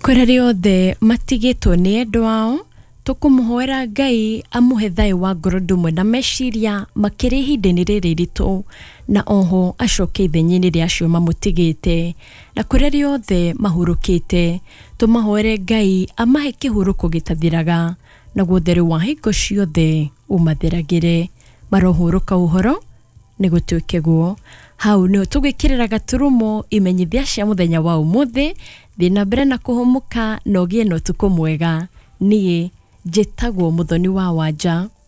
Kwerere othe matigitwo ni endu ao tukumuhoera Ngai amuhe thayu wa ngoro ndumwe na meciria makiri ihinda-ini riri ritu na oho acoke ithenyi-ini riacio mamutigite na kwerere othe mahurukite tumahoere Ngai amahe kihuruko gitathiraga na gutheru wa hingo ciothe umatheragire marohuruka uhoro ni gutuike guo hau ni tugikirira gaturumo imenyithia cia muthenya wa umuthi thina mbere na kuhumuka no gie no tuko mwega nie njitagwo Muthoni wa Wanja